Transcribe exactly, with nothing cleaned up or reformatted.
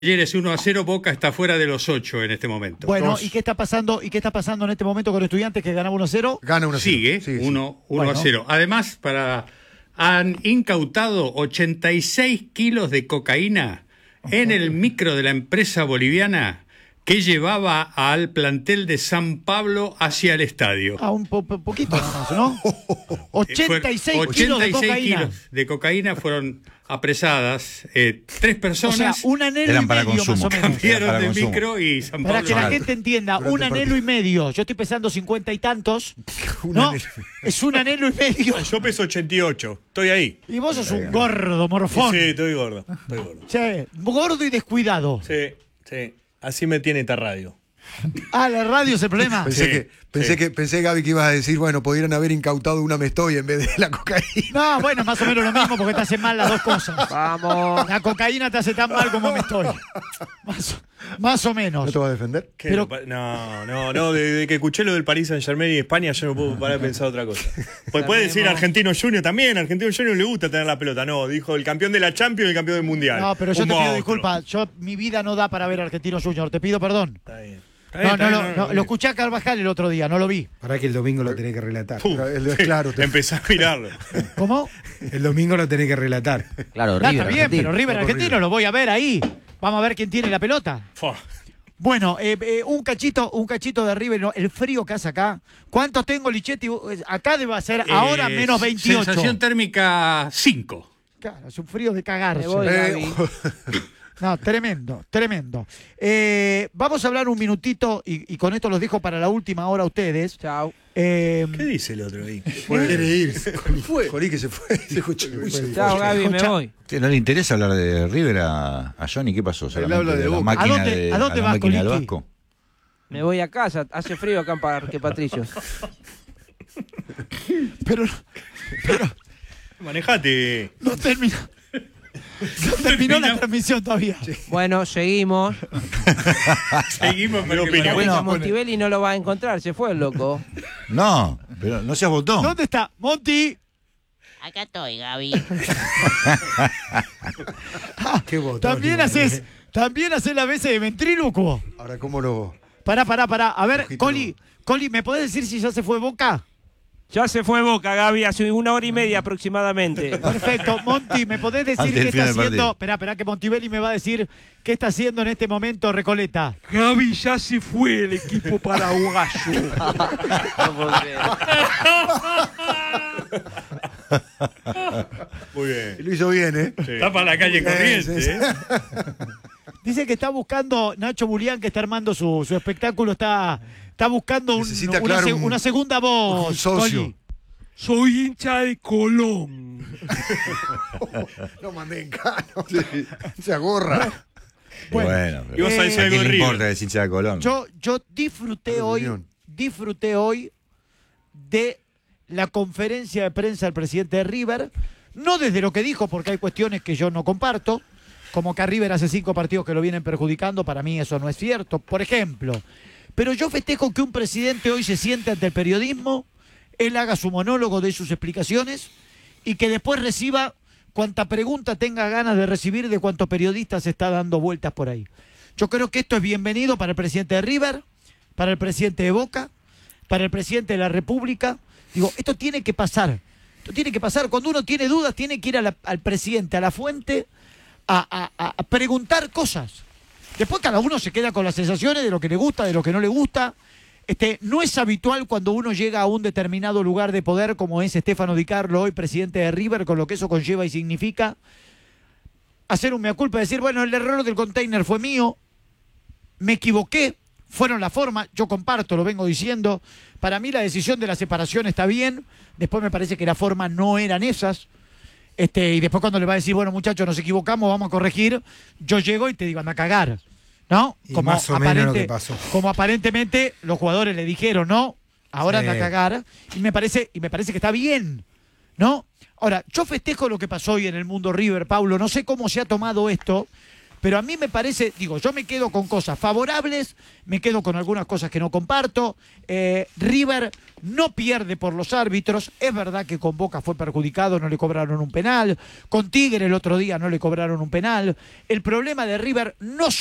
Talleres uno a cero, Boca está fuera de los ocho en este momento. Bueno, Dos. ¿y qué está pasando? ¿Y qué está pasando en este momento con Estudiantes que ganaba uno a cero? Gana uno a cero. Sigue, Sigue, uno sí. a cero. Además, para han incautado ochenta y seis kilos de cocaína en el micro de la empresa boliviana que llevaba al plantel de San Pablo hacia el estadio. Ah, un po po poquito nada más, ¿no? ochenta y seis kilos de cocaína. Kilos de cocaína fueron apresadas. Eh, tres personas. O sea, un anhelo Eran y para medio consumo. más o menos. Cambiaron de consumo. micro y San Para Pablo. que la ganó. gente entienda, Durante un el anhelo y medio. Yo estoy pesando cincuenta y tantos. Un ¿No? anhelo. Es un anhelo y medio. Yo peso ochenta y ocho, estoy ahí. Y vos sos un gordo, morfón. Sí, estoy gordo, estoy gordo. Sí, gordo y descuidado. Sí, sí, así me tiene esta radio. Ah, la radio es el problema. Pensé, Sí, que, pensé, sí. que, pensé, Gaby, que ibas a decir, bueno, pudieran haber incautado una Mestoy en vez de la cocaína. No, bueno, más o menos lo mismo porque te hacen mal las dos cosas. Vamos. La cocaína te hace tan mal como me estoy. Más, más o menos. ¿No te vas a defender? ¿Qué Pero- lo- no, no, no, desde que escuché lo del Paris Saint Germain y España ya no puedo parar de pensar otra cosa. Pues puede decir Argentino Junior también, Argentino Junior le gusta tener la pelota. No, dijo el campeón de la Champions y el campeón del Mundial. No, pero yo Un te pido monstruo. disculpas. Yo, mi vida no da para ver Argentino Junior. Te pido perdón. Está bien. No, Está bien, no, está lo, bien, no, bien. lo escuché a Carvajal el otro día, no lo vi. Para que el domingo lo tenés que relatar. Pum. Es claro, te- Empecé a mirarlo. ¿Cómo? El domingo lo tenés que relatar. Claro, No, River. está bien, Argentino. pero River Vamos, Argentino River. lo voy a ver ahí. Vamos a ver quién tiene la pelota. Fua. Bueno, eh, eh, un cachito, un cachito de River, no, el frío que hace acá. ¿Cuánto tengo, Lichetti? Acá debe ser ahora Eh, menos veintiocho. Sensación térmica cinco. Claro, es un frío de cagarse. Me voy, Eh, Gaby. No, tremendo, tremendo. Eh, vamos a hablar un minutito y, y con esto los dejo para la última hora a ustedes. Chao. Eh, ¿Qué dice el otro ahí? quiere irse. Jolí que se fue. Se escucha. Chao, Gaby, me Escucha. voy. ¿No le interesa hablar de River a, a Johnny? ¿Qué pasó? ¿Solamente habla de la Boca. máquina ¿A dónde- de- a dónde la vas, máquina del Coliti? Vasco? Me voy a casa. Hace frío acá en Parque Patricio. pero Manejate. no terminó. No terminó la transmisión todavía. Bueno, seguimos. Seguimos Pero porque opina. Bueno, Bueno, Montivelli no lo va a encontrar. Se fue el loco. No, pero no seas botón. ¿Dónde está? Monty. Acá estoy, Gaby. Qué botón, También igual, haces, eh. también haces la veces de ventrílocuo. Ahora, ¿cómo lo...? Pará, pará, pará. A ver, Ojito, Coli, Coli, ¿me podés decir si ya se fue Boca? Ya se fue Boca, Gaby, hace una hora y media aproximadamente. Perfecto. Monty, ¿me podés decir Antes del qué está final del haciendo? partido. Esperá, esperá, que Montivelli me va a decir qué está haciendo en este momento Recoleta. Gaby, ya se fue el equipo paraguayo. Muy bien. Lo hizo bien, ¿eh? está para la calle corriente. Sí, sí. ¿eh? Dice que está buscando, Nacho Bulián, que está armando su, su espectáculo, está, está buscando un- Necesita, una, claro, se- un- una segunda voz. un socio. Coli. Soy hincha de Colón. Lo mandé en cano. Se agorra. Bueno, Bueno, pero ibas a decir ¿a algo quién de le River? importa que es hincha de Colón? Yo, yo disfruté Para hoy, reunión. disfruté hoy de la conferencia de prensa del presidente de River, no desde lo que dijo, porque hay cuestiones que yo no comparto, como que a River hace cinco partidos que lo vienen perjudicando, para mí eso no es cierto, por ejemplo. Pero yo festejo que un presidente hoy se siente ante el periodismo, él haga su monólogo de sus explicaciones y que después reciba cuanta pregunta tenga ganas de recibir de cuántos periodistas está dando vueltas por ahí. Yo creo que esto es bienvenido para el presidente de River, para el presidente de Boca, para el presidente de la República. Digo, esto tiene que pasar. Esto tiene que pasar. Cuando uno tiene dudas, tiene que ir a la- al presidente, a la fuente, a, a- a preguntar cosas. Después cada uno se queda con las sensaciones de lo que le gusta, de lo que no le gusta. Este, no es habitual cuando uno llega a un determinado lugar de poder, como es Stefano Di Carlo, hoy presidente de River, con lo que eso conlleva y significa, hacer un mea culpa, decir, bueno, el error del container fue mío, me equivoqué, fueron la forma, yo comparto, lo vengo diciendo, para mí la decisión de la separación está bien, después me parece que la forma no eran esas, este, y después cuando le va a decir, bueno muchachos, nos equivocamos, vamos a corregir, yo llego y te digo, anda a cagar, ¿no? Y más o menos lo que pasó. Como aparentemente los jugadores le dijeron, ¿no? Ahora Sí. anda a cagar, y me parece, y me parece que está bien, ¿no? Ahora, yo festejo lo que pasó hoy en el mundo River, Paulo, no sé cómo se ha tomado esto, Pero a mí me parece, digo, yo me quedo con cosas favorables, me quedo con algunas cosas que no comparto. Eh, River no pierde por los árbitros. Es verdad que con Boca fue perjudicado, no le cobraron un penal. Con Tigre el otro día no le cobraron un penal. El problema de River no